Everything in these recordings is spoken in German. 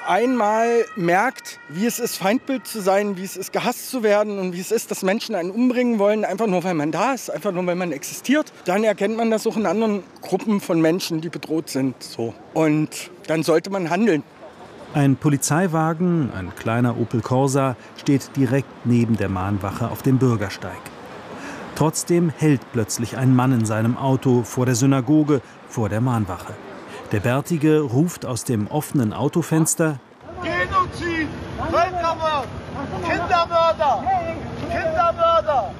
einmal merkt, wie es ist, Feindbild zu sein, wie es ist, gehasst zu werden und wie es ist, dass Menschen einen umbringen wollen, einfach nur, weil man da ist, einfach nur, weil man existiert, dann erkennt man das auch in anderen Gruppen von Menschen, die bedroht sind. So. Und dann sollte man handeln. Ein Polizeiwagen, ein kleiner Opel Corsa, steht direkt neben der Mahnwache auf dem Bürgersteig. Trotzdem hält plötzlich ein Mann in seinem Auto vor der Synagoge, vor der Mahnwache. Der Bärtige ruft aus dem offenen Autofenster: Genozid, Völkermord, Kindermörder, Kindermörder,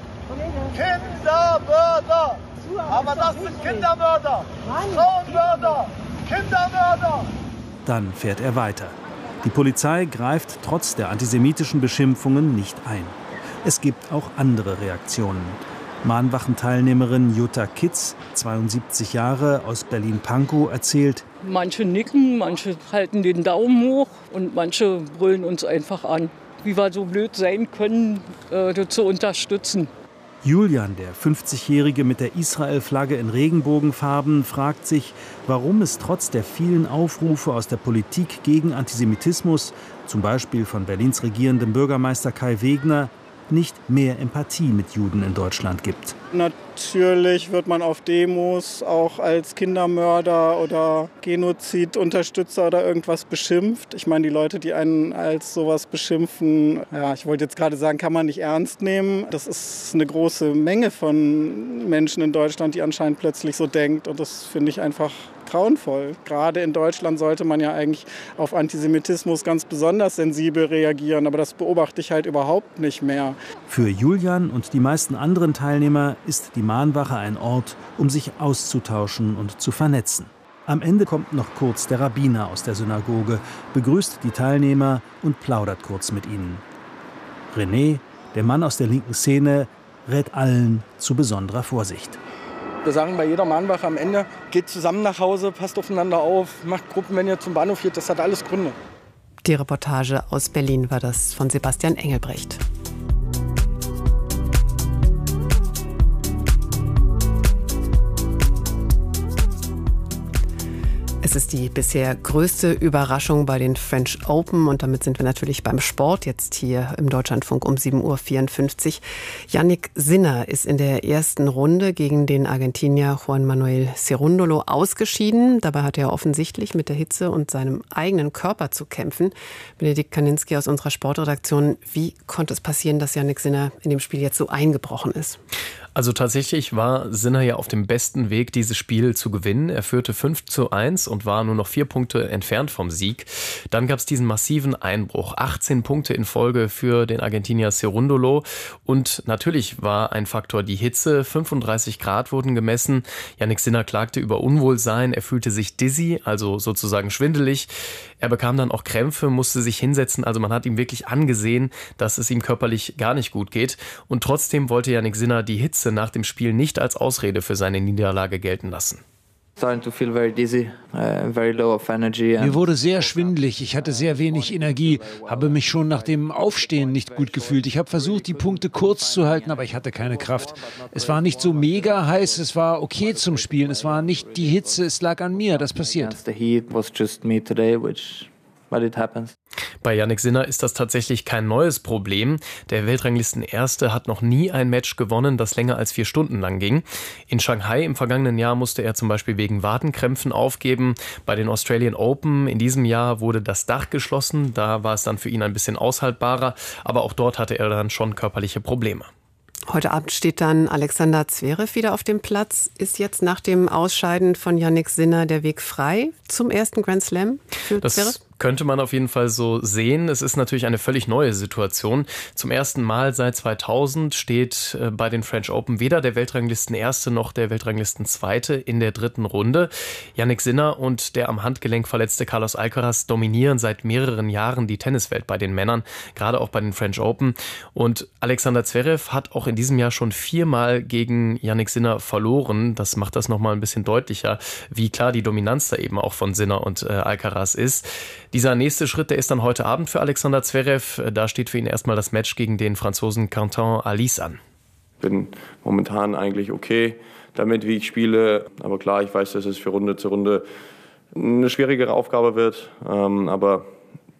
Kindermörder. Aber das sind Kindermörder, Frauenmörder, Kindermörder. Dann fährt er weiter. Die Polizei greift trotz der antisemitischen Beschimpfungen nicht ein. Es gibt auch andere Reaktionen. Mahnwachenteilnehmerin Jutta Kitz, 72 Jahre, aus Berlin-Pankow, erzählt: Manche nicken, manche halten den Daumen hoch und manche brüllen uns einfach an, wie wir so blöd sein können, das zu unterstützen. Julian, der 50-Jährige mit der Israel-Flagge in Regenbogenfarben, fragt sich, warum es trotz der vielen Aufrufe aus der Politik gegen Antisemitismus, zum Beispiel von Berlins regierendem Bürgermeister Kai Wegner, nicht mehr Empathie mit Juden in Deutschland gibt. Natürlich wird man auf Demos auch als Kindermörder oder Genozidunterstützer oder irgendwas beschimpft. Ich meine, die Leute, die einen als sowas beschimpfen, ja, ich wollte jetzt gerade sagen, kann man nicht ernst nehmen. Das ist eine große Menge von Menschen in Deutschland, die anscheinend plötzlich so denkt. Und das finde ich einfach grauenvoll. Gerade in Deutschland sollte man ja eigentlich auf Antisemitismus ganz besonders sensibel reagieren, aber das beobachte ich halt überhaupt nicht mehr. Für Julian und die meisten anderen Teilnehmer ist die Mahnwache ein Ort, um sich auszutauschen und zu vernetzen. Am Ende kommt noch kurz der Rabbiner aus der Synagoge, begrüßt die Teilnehmer und plaudert kurz mit ihnen. René, der Mann aus der linken Szene, rät allen zu besonderer Vorsicht. Wir sagen bei jeder Mahnwache am Ende, geht zusammen nach Hause, passt aufeinander auf, macht Gruppen, wenn ihr zum Bahnhof geht. Das hat alles Gründe. Die Reportage aus Berlin war das von Sebastian Engelbrecht. Es ist die bisher größte Überraschung bei den French Open und damit sind wir natürlich beim Sport, jetzt hier im Deutschlandfunk um 7.54 Uhr. Jannik Sinner ist in der ersten Runde gegen den Argentinier Juan Manuel Cerúndolo ausgeschieden. Dabei hat er offensichtlich mit der Hitze und seinem eigenen Körper zu kämpfen. Benedikt Kaninski aus unserer Sportredaktion, wie konnte es passieren, dass Jannik Sinner in dem Spiel jetzt so eingebrochen ist? Also tatsächlich war Sinner ja auf dem besten Weg, dieses Spiel zu gewinnen. Er führte 5:1 und war nur noch 4 Punkte entfernt vom Sieg. Dann gab es diesen massiven Einbruch. 18 Punkte in Folge für den Argentinier Cerúndolo. Und natürlich war ein Faktor die Hitze. 35 Grad wurden gemessen. Jannik Sinner klagte über Unwohlsein. Er fühlte sich dizzy, also sozusagen schwindelig. Er bekam dann auch Krämpfe, musste sich hinsetzen. Also man hat ihm wirklich angesehen, dass es ihm körperlich gar nicht gut geht. Und trotzdem wollte Jannik Sinner die Hitze nach dem Spiel nicht als Ausrede für seine Niederlage gelten lassen. Mir wurde sehr schwindelig, ich hatte sehr wenig Energie, habe mich schon nach dem Aufstehen nicht gut gefühlt. Ich habe versucht, die Punkte kurz zu halten, aber ich hatte keine Kraft. Es war nicht so mega heiß, es war okay zum Spielen, es war nicht die Hitze, es lag an mir, das passiert. Bei Jannik Sinner ist das tatsächlich kein neues Problem. Der Weltranglisten-Erste hat noch nie ein Match gewonnen, das länger als 4 Stunden lang ging. In Shanghai im vergangenen Jahr musste er zum Beispiel wegen Wadenkrämpfen aufgeben. Bei den Australian Open in diesem Jahr wurde das Dach geschlossen. Da war es dann für ihn ein bisschen aushaltbarer. Aber auch dort hatte er dann schon körperliche Probleme. Heute Abend steht dann Alexander Zverev wieder auf dem Platz. Ist jetzt nach dem Ausscheiden von Jannik Sinner der Weg frei zum ersten Grand Slam für Zverev? Könnte man auf jeden Fall so sehen. Es ist natürlich eine völlig neue Situation. Zum ersten Mal seit 2000 steht bei den French Open weder der Weltranglisten-Erste noch der Weltranglisten-Zweite in der dritten Runde. Jannik Sinner und der am Handgelenk verletzte Carlos Alcaraz dominieren seit mehreren Jahren die Tenniswelt bei den Männern, gerade auch bei den French Open. Und Alexander Zverev hat auch in diesem Jahr schon 4-mal gegen Jannik Sinner verloren. Das macht das nochmal ein bisschen deutlicher, wie klar die Dominanz da eben auch von Sinner und Alcaraz ist. Dieser nächste Schritt, der ist dann heute Abend für Alexander Zverev. Da steht für ihn erstmal das Match gegen den Franzosen Quentin Alice an. Ich bin momentan eigentlich okay damit, wie ich spiele. Aber klar, ich weiß, dass es für Runde zu Runde eine schwierigere Aufgabe wird. Aber